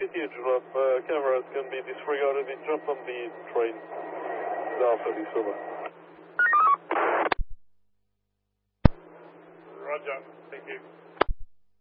continue to drop. Cameras can be disregarded. It dropped on the train. Alpha, this over. Roger. Thank you.